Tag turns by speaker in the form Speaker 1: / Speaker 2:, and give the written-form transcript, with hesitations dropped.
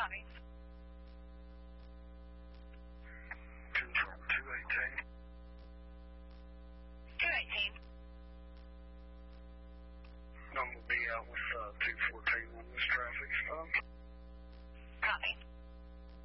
Speaker 1: County.
Speaker 2: 218.
Speaker 1: 218.
Speaker 2: I'm going to be out with 214 on this traffic stop.